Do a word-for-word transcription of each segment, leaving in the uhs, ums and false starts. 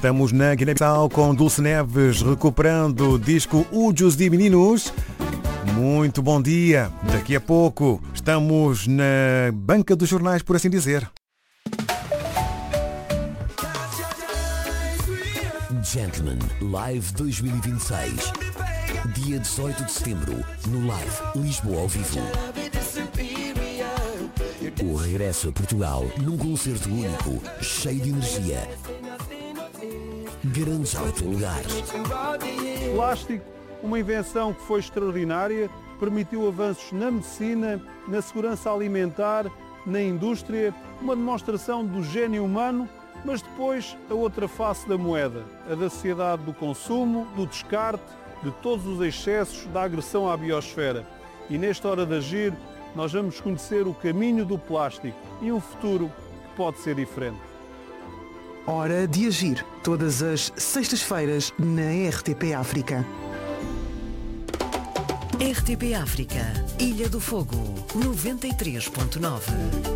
Estamos na Guiné-Bissau com Dulce Neves recuperando o disco Ujos de Meninos. Muito bom dia. Daqui a pouco estamos na banca dos jornais, por assim dizer. Gentleman Live dois mil e vinte e seis. Dia dezoito de setembro, no Live Lisboa ao vivo. O regresso a Portugal num concerto único, cheio de energia. Garante já o teu lugar. Plástico, uma invenção que foi extraordinária, permitiu avanços na medicina, na segurança alimentar, na indústria, uma demonstração do gênio humano, mas depois a outra face da moeda, a da sociedade do consumo, do descarte, de todos os excessos, da agressão à biosfera. E nesta hora de agir, nós vamos conhecer o caminho do plástico e um futuro que pode ser diferente. Hora de agir, todas as sextas-feiras na R T P África. R T P África, Ilha do Fogo, noventa e três ponto nove.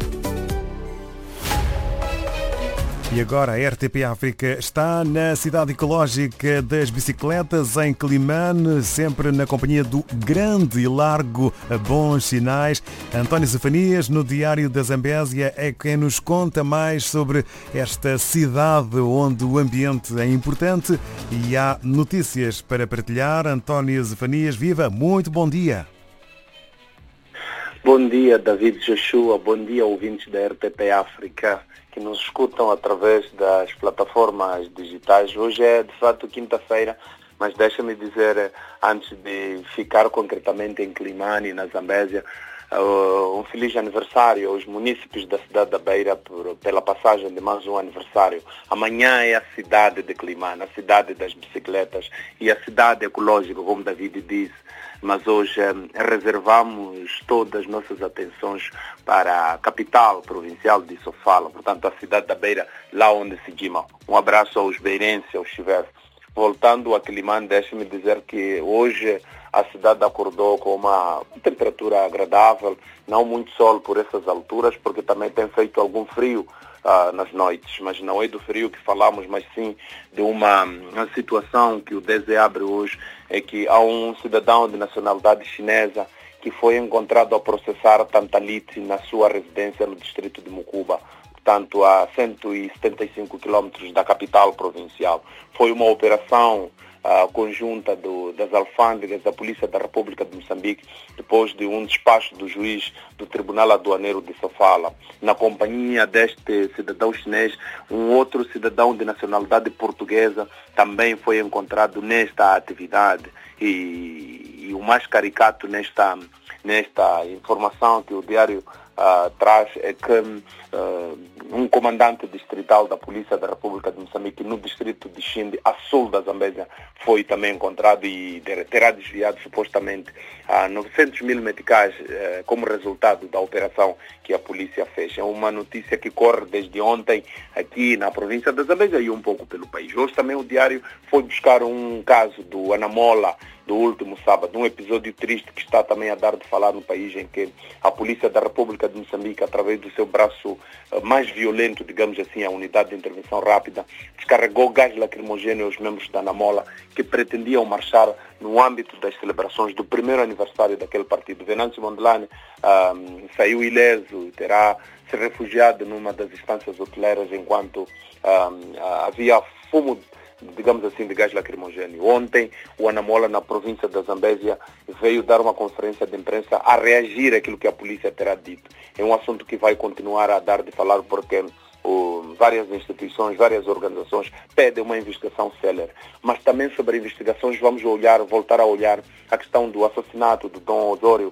E agora a R T P África está na cidade ecológica das bicicletas, em Climane, sempre na companhia do grande e largo Bons Sinais. António Zefanias, no Diário da Zambésia, é quem nos conta mais sobre esta cidade onde o ambiente é importante e há notícias para partilhar. António Zefanias, viva, muito bom dia. Bom dia, David Joshua, bom dia, ouvintes da R T P África, que nos escutam através das plataformas digitais. Hoje é, de fato, quinta-feira, mas deixa-me dizer, antes de ficar concretamente em Climane, na Zambésia, uh, um feliz aniversário aos munícipes da cidade da Beira por, pela passagem de mais um aniversário. Amanhã é a cidade de Climane, a cidade das bicicletas e a cidade ecológica, como David disse. Mas hoje eh, reservamos todas as nossas atenções para a capital provincial de Sofala, portanto a cidade da Beira, lá onde seguimos. Um abraço aos beirenses, aos chiveses. Voltando a Climane, deixe-me dizer que hoje a cidade acordou com uma temperatura agradável, não muito sol por essas alturas, porque também tem feito algum frio Uh, nas noites, mas não é do frio que falamos, mas sim de uma, uma situação que o D Z abre hoje, é que há um cidadão de nacionalidade chinesa que foi encontrado a processar tantalite na sua residência no distrito de Mucuba, portanto a cento e setenta e cinco quilômetros da capital provincial. Foi uma operação Uh, conjunta do, das alfândegas da Polícia da República de Moçambique, depois de um despacho do juiz do Tribunal Aduaneiro de Sofala. Na companhia deste cidadão chinês, um outro cidadão de nacionalidade portuguesa também foi encontrado nesta atividade. E, e o mais caricato nesta, nesta informação que o diário Uh, traz é que uh, um comandante distrital da Polícia da República de Moçambique no distrito de Xinde, a sul da Zambésia, foi também encontrado e terá desviado supostamente uh, novecentos mil meticais uh, como resultado da operação que a polícia fez. É uma notícia que corre desde ontem aqui na província da Zambésia e um pouco pelo país. Hoje também o diário foi buscar um caso do Anamola, do último sábado, um episódio triste que está também a dar de falar no país, em que a Polícia da República de Moçambique, através do seu braço uh, mais violento, digamos assim, a unidade de intervenção rápida, descarregou gás lacrimogêneo aos membros da Anamola que pretendiam marchar no âmbito das celebrações do primeiro aniversário daquele partido. Venâncio Mondlane um, saiu ileso e terá se refugiado numa das instâncias hoteleiras enquanto um, havia fumo, digamos assim, de gás lacrimogêneo. Ontem, o Anamola, na província da Zambésia, veio dar uma conferência de imprensa a reagir àquilo que a polícia terá dito. É um assunto que vai continuar a dar de falar porque uh, várias instituições, várias organizações pedem uma investigação célere. Mas também sobre investigações vamos olhar, voltar a olhar a questão do assassinato do Dom Osório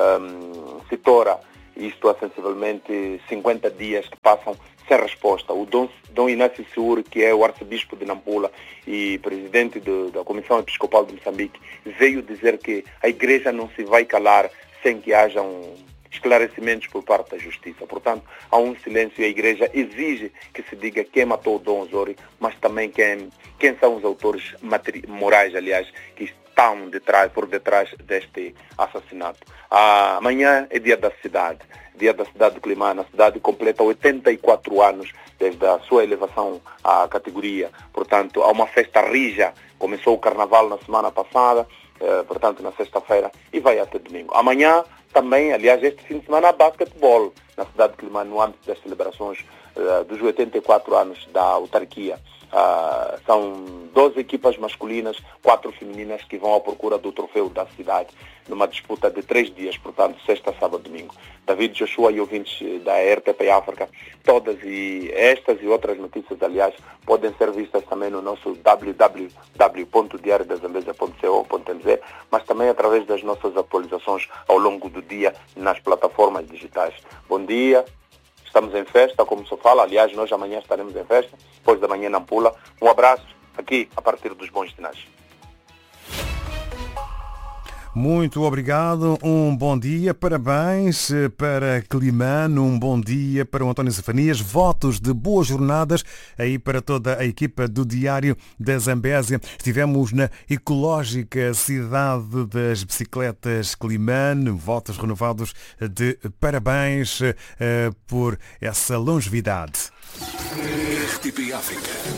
um, Citora. Isto há sensivelmente cinquenta dias que passam sem resposta. O Dom, Dom Inácio Seguro, que é o arcebispo de Nampula e presidente de, da Comissão Episcopal de Moçambique, veio dizer que a Igreja não se vai calar sem que haja um esclarecimentos por parte da Justiça. Portanto, há um silêncio e a Igreja exige que se diga quem matou o Dom Osório, mas também quem, quem são os autores materi- morais, aliás, que estão detrás, por detrás deste assassinato. Ah, amanhã é dia da cidade, dia da cidade de Climane. A cidade completa oitenta e quatro anos desde a sua elevação à categoria. Portanto, há uma festa rija. Começou o carnaval na semana passada, eh, portanto, na sexta-feira, e vai até domingo. Amanhã também, aliás, este fim de semana, há basquetebol na cidade de Climane, no âmbito das celebrações uh, dos oitenta e quatro anos da autarquia. Uh, são doze equipas masculinas, quatro femininas que vão à procura do troféu da cidade, numa disputa de três dias, portanto, sexta, sábado, domingo. David Joshua e ouvintes da R T P África, todas e estas e outras notícias, aliás, podem ser vistas também no nosso w w w ponto diário da zambésia ponto co ponto m z, mas também através das nossas atualizações ao longo do dia nas plataformas digitais. Bom dia. Estamos em festa, como se fala. Aliás, nós amanhã estaremos em festa, depois da manhã na Pula. Um abraço aqui a partir dos Bons Sinais. Muito obrigado, um bom dia, parabéns para Climane, um bom dia para o António Zafanias, votos de boas jornadas aí para toda a equipa do Diário da Zambésia. Estivemos na ecológica cidade das bicicletas Climane, votos renovados de parabéns uh, por essa longevidade. R T P África.